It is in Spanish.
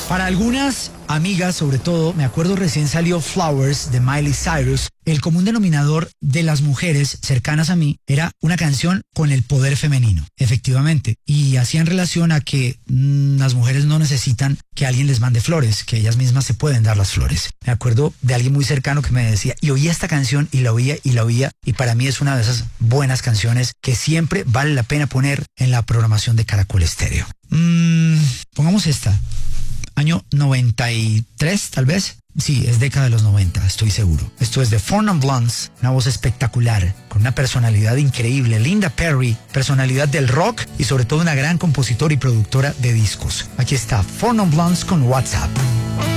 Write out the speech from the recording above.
Para algunas amigas, sobre todo, me acuerdo recién salió Flowers de Miley Cyrus. El común denominador de las mujeres cercanas a mí era una canción con el poder femenino, efectivamente. Y hacían relación a que las mujeres no necesitan que alguien les mande flores, que ellas mismas se pueden dar las flores. Me acuerdo de alguien muy cercano que me decía, y oía esta canción y la oía y la oía, y para mí es una de esas buenas canciones que siempre vale la pena poner en la programación de Caracol Estéreo. Pongamos esta. Año 93, tal vez. Sí, es década de los 90, estoy seguro. Esto es de Four Non Blondes, una voz espectacular, con una personalidad increíble. Linda Perry, personalidad del rock y sobre todo una gran compositora y productora de discos. Aquí está Four Non Blondes con WhatsApp.